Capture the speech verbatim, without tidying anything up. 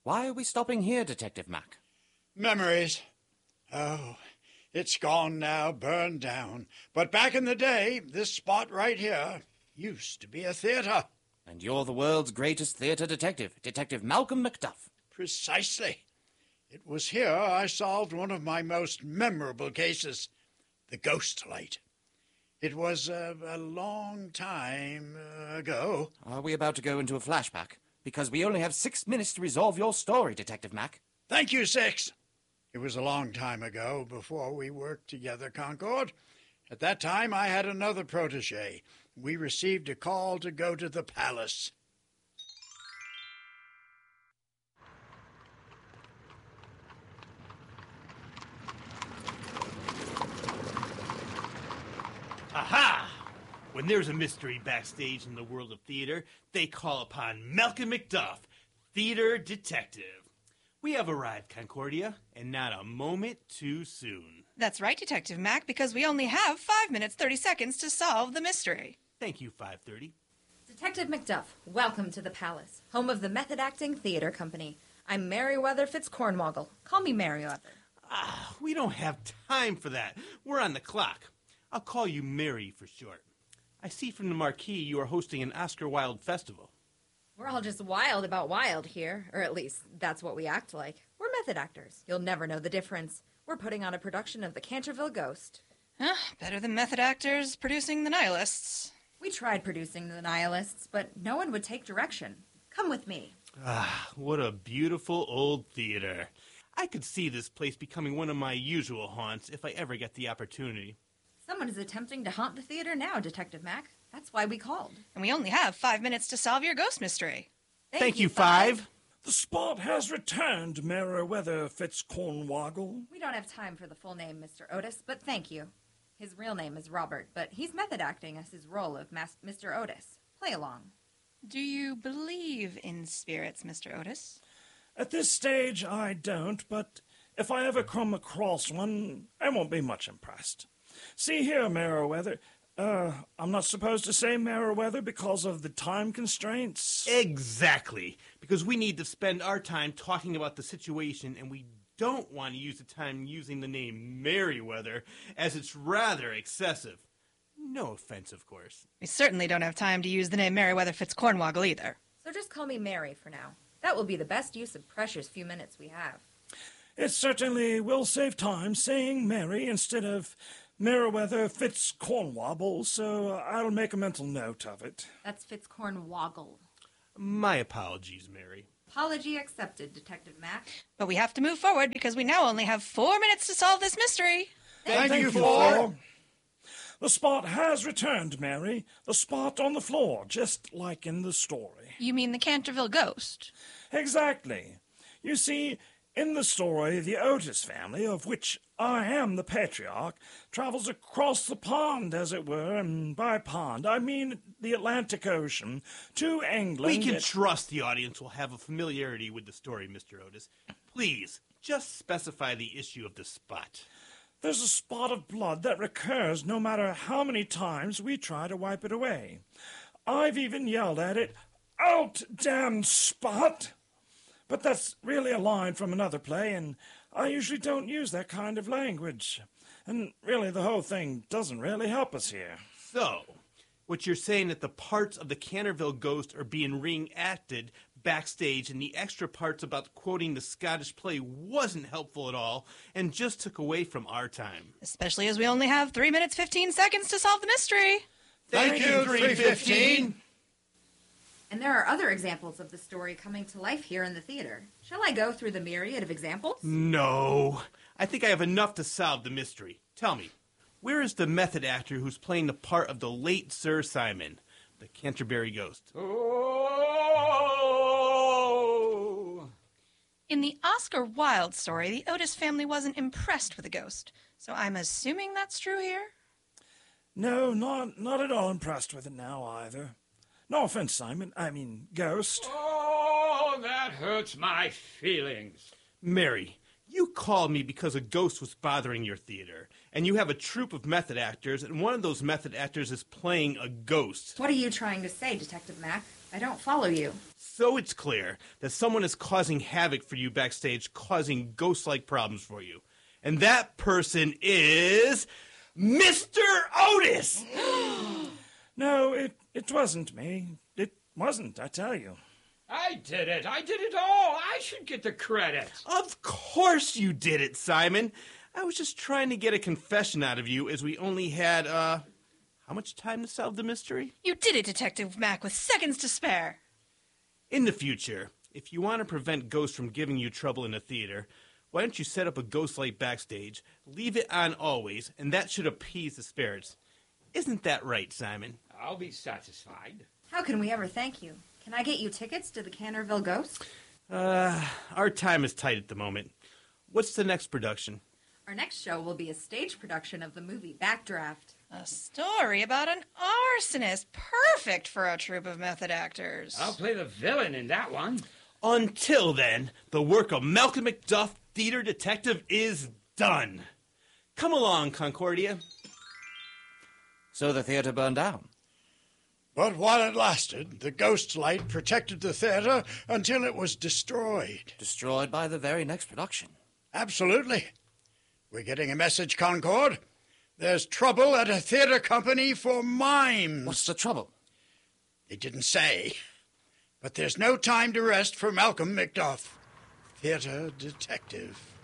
Why are we stopping here, Detective Mack? Memories. Oh, it's gone now, burned down. But back in the day, this spot right here used to be a theater. And you're the world's greatest theater detective, Detective Malcolm Macduff. Precisely. It was here I solved one of my most memorable cases, the Ghost Light. It was uh, a long time uh, ago. Are we about to go into a flashback? Because we only have six minutes to resolve your story, Detective Mack. Thank you, Six. It was a long time ago, before we worked together, Concord. At that time, I had another protege. We received a call to go to the palace. Aha! When there's a mystery backstage in the world of theater, they call upon Malcolm Macduff, theater detective. We have arrived, Concordia, and not a moment too soon. That's right, Detective Mack, because we only have five minutes, thirty seconds to solve the mystery. Thank you, five thirty. Detective Macduff, welcome to the Palace, home of the Method Acting Theater Company. I'm Merriweather Fitzcornwoggle. Call me Merriweather. Ah, we don't have time for that. We're on the clock. I'll call you Mary for short. I see from the marquee you are hosting an Oscar Wilde festival. We're all just wild about wild here, or at least that's what we act like. We're method actors. You'll never know the difference. We're putting on a production of The Canterville Ghost. Huh, better than method actors producing the Nihilists. We tried producing the Nihilists, but no one would take direction. Come with me. Ah, what a beautiful old theater. I could see this place becoming one of my usual haunts if I ever get the opportunity. Someone is attempting to haunt the theater now, Detective Mack. That's why we called. And we only have five minutes to solve your ghost mystery. Thank, Thank you, you, Five. Five. The spot has returned, Merriweather Fitzcornwoggle. We don't have time for the full name, Mister Otis, but thank you. His real name is Robert, but he's method acting as his role of Mas- Mister Otis. Play along. Do you believe in spirits, Mister Otis? At this stage, I don't, but if I ever come across one, I won't be much impressed. See here, Merriweather. Uh, I'm not supposed to say Merriweather because of the time constraints? Exactly. Because we need to spend our time talking about the situation, and we don't want to use the time using the name Merriweather, as it's rather excessive. No offense, of course. We certainly don't have time to use the name Merriweather Fitzcornwoggle either. So just call me Mary for now. That will be the best use of precious few minutes we have. It certainly will save time saying Mary instead of Merriweather Fitzcornwoggle, so I'll make a mental note of it. That's Fitzcornwoggle. My apologies, Mary. Apology accepted, Detective Mack. But we have to move forward because we now only have four minutes to solve this mystery. Thank, Thank you you for... for... The spot has returned, Mary. The spot on the floor, just like in the story. You mean the Canterville Ghost? Exactly. You see, in the story, the Otis family, of which I am the patriarch, travels across the pond, as it were, and by pond, I mean the Atlantic Ocean, to England. We can trust the audience will have a familiarity with the story, Mister Otis. Please, just specify the issue of the spot. There's a spot of blood that recurs no matter how many times we try to wipe it away. I've even yelled at it, "Out, damn spot!" But that's really a line from another play, and I usually don't use that kind of language. And really, the whole thing doesn't really help us here. So, what you're saying that the parts of the Canterville Ghost are being reenacted backstage, and the extra parts about quoting the Scottish play wasn't helpful at all, and just took away from our time. Especially as we only have three minutes, fifteen seconds to solve the mystery. Thank you, three fifteen. And there are other examples of the story coming to life here in the theater. Shall I go through the myriad of examples? No. I think I have enough to solve the mystery. Tell me, where is the method actor who's playing the part of the late Sir Simon, the Canterbury Ghost? Oh! In the Oscar Wilde story, the Otis family wasn't impressed with the ghost. So I'm assuming that's true here? No, not, not at all impressed with it now, either. No offense, Simon. I mean, Ghost. Oh, that hurts my feelings. Mary, you called me because a ghost was bothering your theater, and you have a troupe of method actors, and one of those method actors is playing a ghost. What are you trying to say, Detective Mack? I don't follow you. So it's clear that someone is causing havoc for you backstage, causing ghost-like problems for you. And that person is Mister Otis! No, it, it wasn't me. It wasn't, I tell you. I did it. I did it all. I should get the credit. Of course you did it, Simon. I was just trying to get a confession out of you as we only had, uh, how much time to solve the mystery? You did it, Detective Mac, with seconds to spare. In the future, if you want to prevent ghosts from giving you trouble in a theater, why don't you set up a ghost light backstage, leave it on always, and that should appease the spirits. Isn't that right, Simon? I'll be satisfied. How can we ever thank you? Can I get you tickets to the Canterville Ghost? Uh, our time is tight at the moment. What's the next production? Our next show will be a stage production of the movie Backdraft. A story about an arsonist, perfect for a troupe of method actors. I'll play the villain in that one. Until then, the work of Malcolm McDuff, theater detective, is done. Come along, Concordia. So the theater burned down. But while it lasted, the ghost light protected the theater until it was destroyed. Destroyed by the very next production. Absolutely. We're getting a message, Concord. There's trouble at a theater company for mimes. What's the trouble? They didn't say. But there's no time to rest for Malcolm McDuff, theater detective.